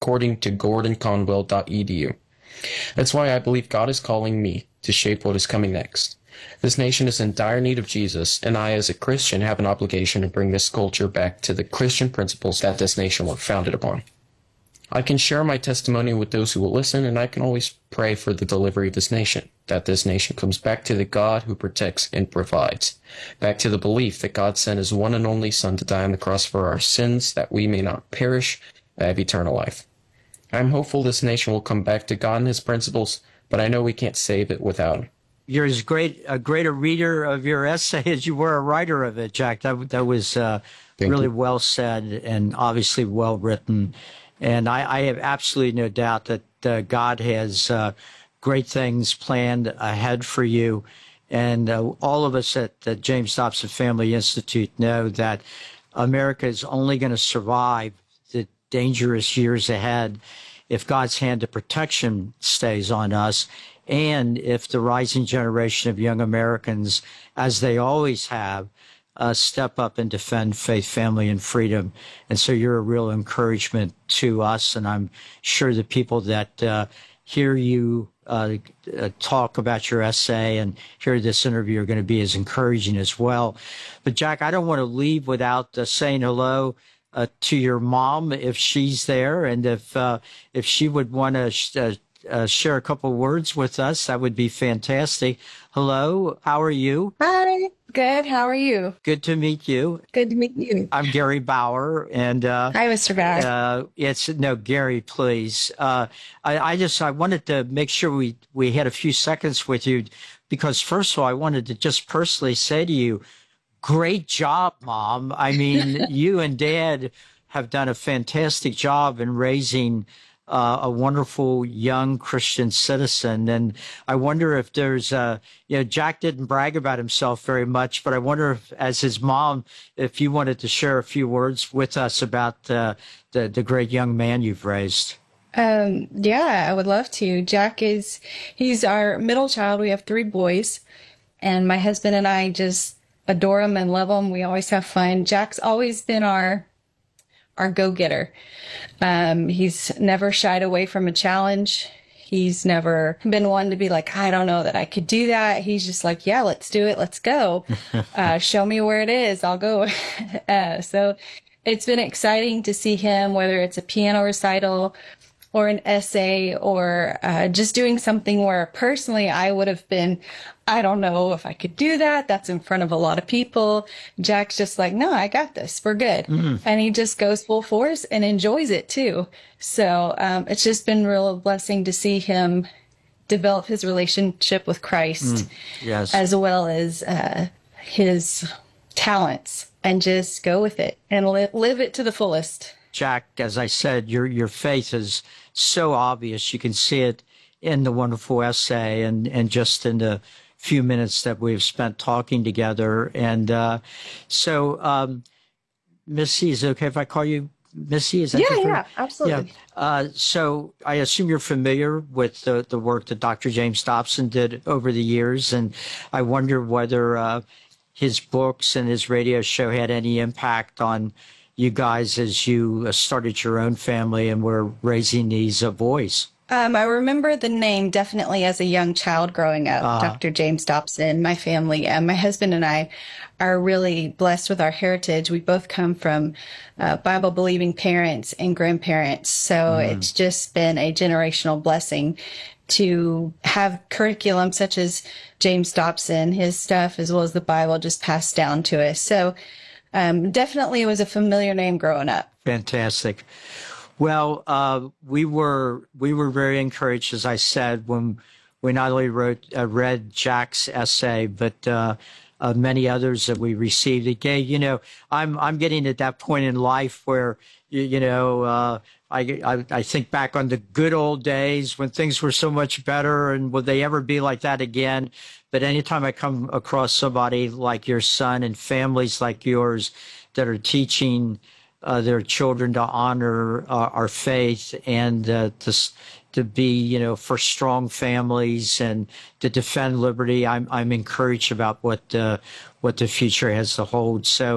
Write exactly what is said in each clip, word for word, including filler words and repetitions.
according to gordon conwell dot e d u. That's why I believe God is calling me to shape what is coming next. This nation is in dire need of Jesus, and I, as a Christian, have an obligation to bring this culture back to the Christian principles that this nation was founded upon. I can share my testimony with those who will listen, and I can always pray for the delivery of this nation, that this nation comes back to the God who protects and provides, back to the belief that God sent his one and only Son to die on the cross for our sins, that we may not perish, but have eternal life. I'm hopeful this nation will come back to God and his principles, but I know we can't save it without him. You're as great a great a reader of your essay as you were a writer of it, Jack. That that was uh, really you. well said and obviously well written. And I, I have absolutely no doubt that uh, God has uh, great things planned ahead for you. And uh, all of us at the James Dobson Family Institute know that America is only going to survive the dangerous years ahead if God's hand of protection stays on us, and if the rising generation of young Americans, as they always have, uh, step up and defend faith, family, and freedom. And so you're a real encouragement to us, and I'm sure the people that uh, hear you uh, uh, talk about your essay and hear this interview are going to be as encouraging as well. But, Jack, I don't want to leave without uh, saying hello uh, to your mom if she's there, and if uh, if she would want to sh- uh, uh, share a couple words with us, that would be fantastic. Hello, how are you? Hi, good. How are you? Good to meet you. Good to meet you. I'm Gary Bauer, and uh, hi, Mister Bauer. Uh, it's no Gary, please. Uh, I, I just I wanted to make sure we we had a few seconds with you, because first of all, I wanted to just personally say to you, great job, Mom. I mean, you and Dad have done a fantastic job in raising uh, a wonderful young Christian citizen. And I wonder if there's, uh, you know, Jack didn't brag about himself very much, but I wonder if, as his mom, if you wanted to share a few words with us about uh, the, the great young man you've raised. Um, yeah, I would love to. Jack is, he's our middle child. We have three boys, and my husband and I just adore him and love him. We always have fun. Jack's always been our our go-getter. Um, he's never shied away from a challenge. He's never been one to be like, I don't know that I could do that. He's just like, yeah, let's do it. Let's go. Uh, show me where it is. I'll go. uh, so it's been exciting to see him, whether it's a piano recital or an essay or uh, just doing something where personally I would have been, I don't know if I could do that. That's in front of a lot of people. Jack's just like, no, I got this. We're good. Mm-hmm. And he just goes full force and enjoys it too. So um, it's just been a real blessing to see him develop his relationship with Christ, mm, yes. as well as uh, his talents, and just go with it and li- live it to the fullest. Jack, as I said, your your faith is so obvious. You can see it in the wonderful essay and, and just in the few minutes that we've spent talking together. And uh, so, um, Missy, is it okay if I call you Missy? Is that yeah, different? yeah, absolutely. Yeah. Uh, so I assume you're familiar with the, the work that Doctor James Dobson did over the years. And I wonder whether uh, his books and his radio show had any impact on you guys as you started your own family and were raising these uh, boys. Um, I remember the name definitely as a young child growing up, uh, Doctor James Dobson. My family and my husband and I are really blessed with our heritage. We both come from uh, Bible-believing parents and grandparents, so mm. it's just been a generational blessing to have curriculum such as James Dobson, his stuff, as well as the Bible just passed down to us. So Um, definitely it was a familiar name growing up. Fantastic. Well, uh, we were we were very encouraged, as I said, when we not only wrote uh, read Jack's essay, but uh, uh, many others that we received. It gave, you know, I'm I'm getting at that point in life where you, you know uh, I, I I think back on the good old days when things were so much better, and will they ever be like that again? But anytime I come across somebody like your son and families like yours that are teaching uh, their children to honor uh, our faith and uh, to to be, you know, for strong families and to defend liberty, I'm I'm encouraged about what uh, what the future has to hold. So,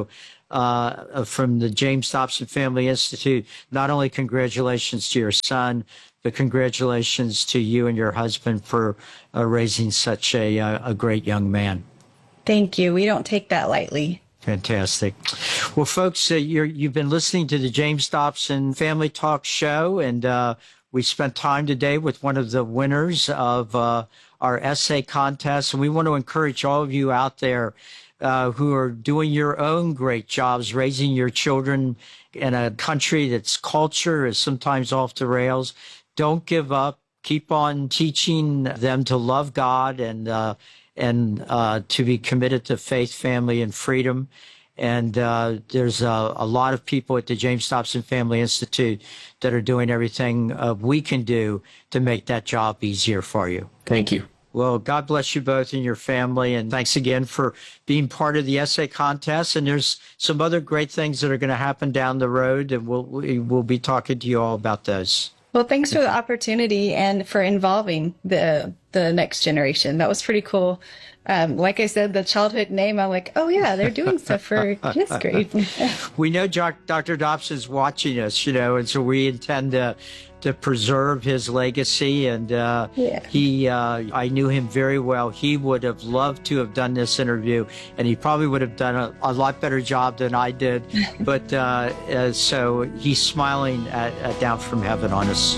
uh, from the James Dobson Family Institute. Not only congratulations to your son, but congratulations to you and your husband for uh, raising such a, a great young man. Thank you. We don't take that lightly. Fantastic. Well, folks, uh, you're, you've been listening to the James Dobson Family Talk Show, and uh, we spent time today with one of the winners of uh, our essay contest, and we want to encourage all of you out there uh, who are doing your own great jobs, raising your children in a country that's culture is sometimes off the rails. Don't give up. Keep on teaching them to love God and uh, and uh, to be committed to faith, family, and freedom. And uh, there's a, a lot of people at the James Dobson Family Institute that are doing everything uh, we can do to make that job easier for you. Thank you. Well, God bless you both and your family. And thanks again for being part of the essay contest. And there's some other great things that are going to happen down the road. And we'll, we'll be talking to you all about those. Well, thanks for the opportunity and for involving the the next generation. That was pretty cool. Um, like I said, the childhood name, I'm like, oh, yeah, they're doing stuff for fifth grade. We know Doctor Dobson's watching us, you know, and so we intend to to preserve his legacy. And uh, yeah. he, uh, I knew him very well. He would have loved to have done this interview, and he probably would have done a, a lot better job than I did. But uh, uh, so he's smiling at, at down from heaven on us.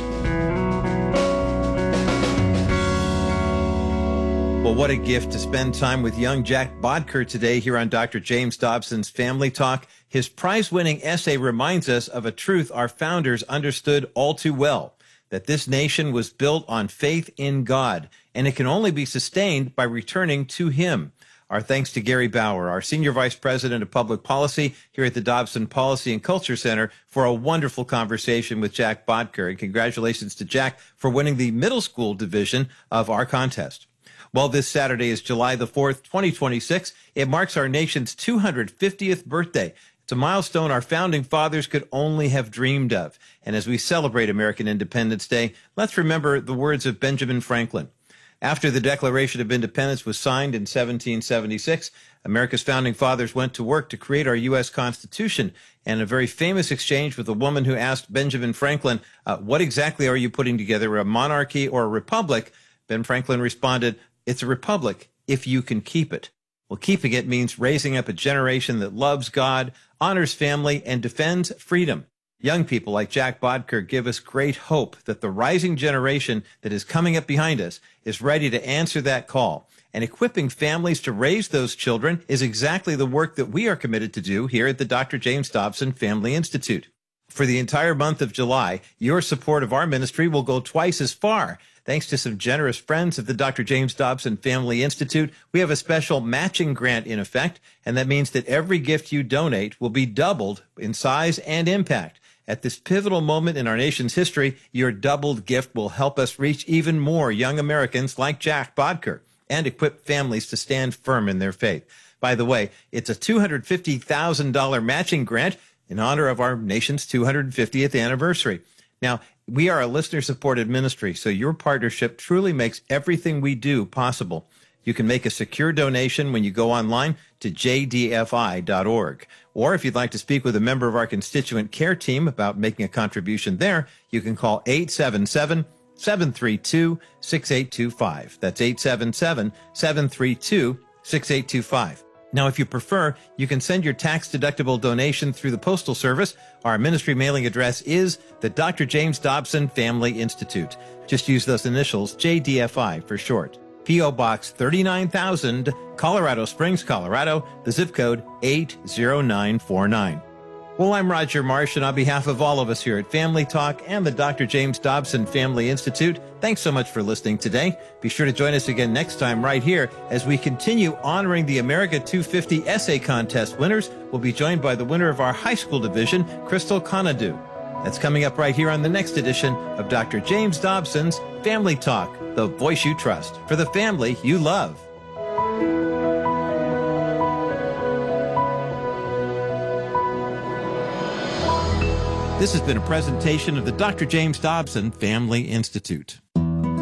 Well, what a gift to spend time with young Jack Bodker today here on Doctor James Dobson's Family Talk. His prize-winning essay reminds us of a truth our founders understood all too well, that this nation was built on faith in God, and it can only be sustained by returning to Him. Our thanks to Gary Bauer, our Senior Vice President of Public Policy here at the Dobson Policy and Culture Center, for a wonderful conversation with Jack Bodker. And congratulations to Jack for winning the middle school division of our contest. Well, this Saturday is July the fourth, twenty twenty-six. It marks our nation's two hundred fiftieth birthday. It's a milestone our founding fathers could only have dreamed of. And as we celebrate American Independence Day, let's remember the words of Benjamin Franklin. After the Declaration of Independence was signed in seventeen seventy-six, America's founding fathers went to work to create our U S Constitution. And a very famous exchange with a woman who asked Benjamin Franklin, uh, what exactly are you putting together, a monarchy or a republic? Ben Franklin responded, it's a republic if you can keep it. Well, keeping it means raising up a generation that loves God, honors family, and defends freedom. Young people like Jack Bodker give us great hope that the rising generation that is coming up behind us is ready to answer that call. And equipping families to raise those children is exactly the work that we are committed to do here at the Doctor James Dobson Family Institute. For the entire month of July, your support of our ministry will go twice as far. Thanks to some generous friends of the Doctor James Dobson Family Institute, we have a special matching grant in effect, and that means that every gift you donate will be doubled in size and impact. At this pivotal moment in our nation's history, your doubled gift will help us reach even more young Americans like Jack Bodker and equip families to stand firm in their faith. By the way, it's a two hundred fifty thousand dollars matching grant in honor of our nation's two hundred fiftieth anniversary. Now, we are a listener-supported ministry, so your partnership truly makes everything we do possible. You can make a secure donation when you go online to j d f i dot org. Or if you'd like to speak with a member of our constituent care team about making a contribution there, you can call eight seven seven, seven three two, six eight two five. That's eight seven seven, seven three two, six eight two five. Now, if you prefer, you can send your tax-deductible donation through the Postal Service. Our ministry mailing address is the Doctor James Dobson Family Institute. Just use those initials, J D F I for short. P O. Box thirty-nine thousand, Colorado Springs, Colorado, the zip code eight zero nine four nine. Well, I'm Roger Marsh, and on behalf of all of us here at Family Talk and the Doctor James Dobson Family Institute, thanks so much for listening today. Be sure to join us again next time right here as we continue honoring the America two fifty Essay Contest winners. We'll be joined by the winner of our high school division, Crystal Conadu. That's coming up right here on the next edition of Doctor James Dobson's Family Talk, the voice you trust for the family you love. This has been a presentation of the Doctor James Dobson Family Institute.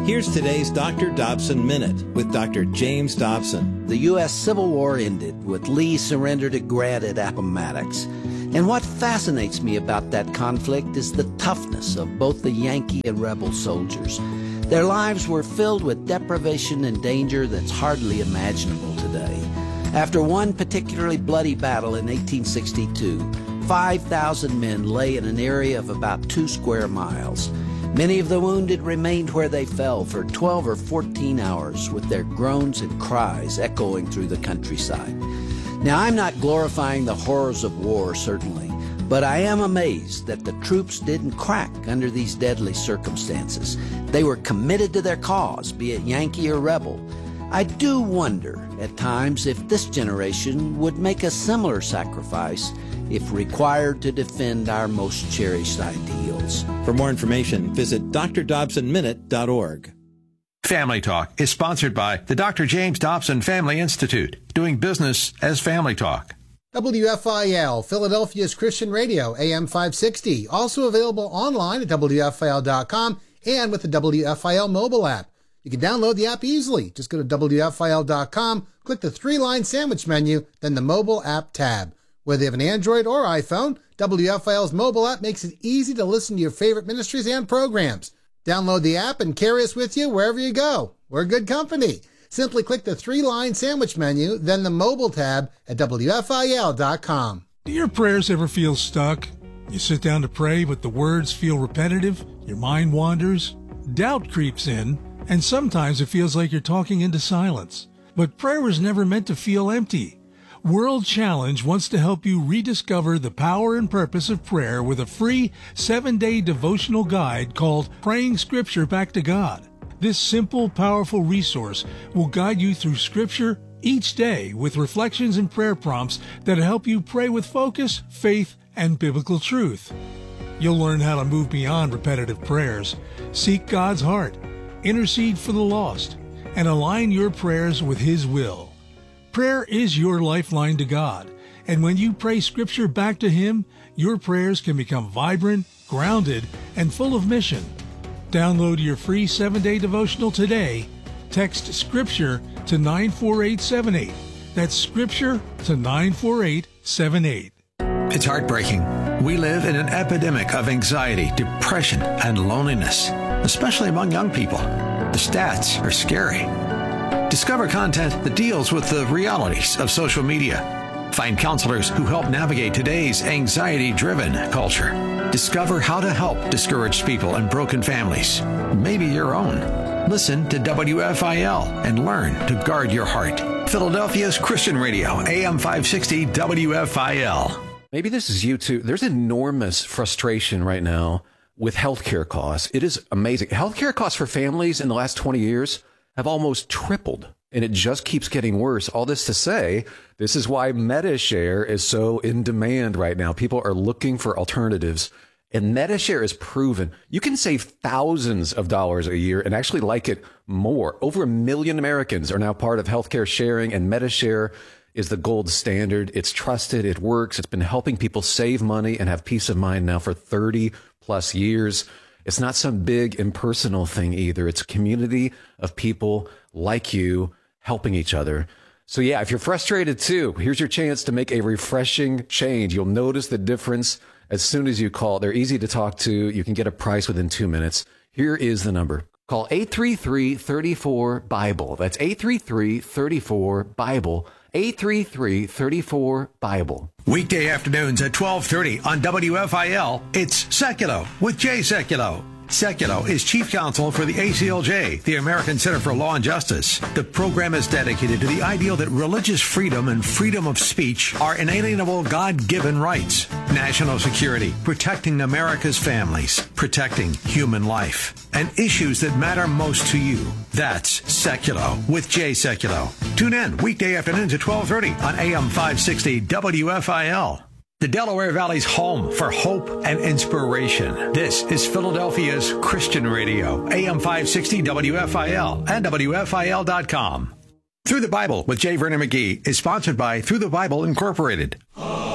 Here's today's Doctor Dobson Minute with Doctor James Dobson. The U S Civil War ended with Lee surrendered at Grant at Appomattox. And what fascinates me about that conflict is the toughness of both the Yankee and rebel soldiers. Their lives were filled with deprivation and danger that's hardly imaginable today. After one particularly bloody battle in eighteen sixty-two, five thousand men lay in an area of about two square miles. Many of the wounded remained where they fell for twelve or fourteen hours with their groans and cries echoing through the countryside. Now, I'm not glorifying the horrors of war, certainly, but I am amazed that the troops didn't crack under these deadly circumstances. They were committed to their cause, be it Yankee or rebel. I do wonder at times if this generation would make a similar sacrifice if required to defend our most cherished ideals. For more information, visit d r dobson minute dot org. Family Talk is sponsored by the Doctor James Dobson Family Institute, doing business as Family Talk. W F I L, Philadelphia's Christian Radio, A M five sixty, also available online at W F I L dot com and with the W F I L mobile app. You can download the app easily. Just go to W F I L dot com, click the three-line sandwich menu, then the mobile app tab. Whether you have an Android or iPhone, W F I L's mobile app makes it easy to listen to your favorite ministries and programs. Download the app and carry us with you wherever you go. We're good company. Simply click the three-line sandwich menu, then the mobile tab at W F I L dot com. Do your prayers ever feel stuck? You sit down to pray, but the words feel repetitive, your mind wanders, doubt creeps in, and sometimes it feels like you're talking into silence. But prayer was never meant to feel empty. World Challenge wants to help you rediscover the power and purpose of prayer with a free seven-day devotional guide called Praying Scripture Back to God. This simple, powerful resource will guide you through Scripture each day with reflections and prayer prompts that help you pray with focus, faith, and biblical truth. You'll learn how to move beyond repetitive prayers, seek God's heart, intercede for the lost, and align your prayers with His will. Prayer is your lifeline to God, and when you pray Scripture back to Him, your prayers can become vibrant, grounded, and full of mission. Download your free seven-day devotional today. Text Scripture to nine four eight seven eight. That's Scripture to nine four eight seven eight. It's heartbreaking. We live in an epidemic of anxiety, depression, and loneliness, especially among young people. The stats are scary. Discover content that deals with the realities of social media. Find counselors who help navigate today's anxiety-driven culture. Discover how to help discouraged people and broken families, maybe your own. Listen to W F I L and learn to guard your heart. Philadelphia's Christian Radio, A M five sixty W F I L. Maybe this is you too. There's enormous frustration right now with healthcare costs. It is amazing. Healthcare costs for families in the last twenty years have almost tripled, and it just keeps getting worse. All this to say, this is why MediShare is so in demand right now. People are looking for alternatives, and MediShare is proven. You can save thousands of dollars a year and actually like it more. Over a million Americans are now part of healthcare sharing, and MediShare is the gold standard. It's trusted. It works. It's been helping people save money and have peace of mind now for thirty plus years. It's not some big impersonal thing either. It's a community of people like you helping each other. So yeah, if you're frustrated too, here's your chance to make a refreshing change. You'll notice the difference as soon as you call. They're easy to talk to. You can get a price within two minutes. Here is the number. Call eight three three, three four, BIBLE. That's eight three three, three four, BIBLE. eight three three, three four, BIBLE. Weekday afternoons at twelve thirty on W F I L, it's Seculo with Jay Sekulow. Sekulow is Chief Counsel for the A C L J, the American Center for Law and Justice. The program is dedicated to the ideal that religious freedom and freedom of speech are inalienable God-given rights. National security, protecting America's families, protecting human life, and issues that matter most to you. That's Sekulow with Jay Sekulow. Tune in weekday afternoons at twelve thirty on A M five sixty W F I L. The Delaware Valley's home for hope and inspiration. This is Philadelphia's Christian Radio, A M five sixty W F I L and W F I L dot com. Through the Bible with J. Vernon McGee is sponsored by Through the Bible Incorporated.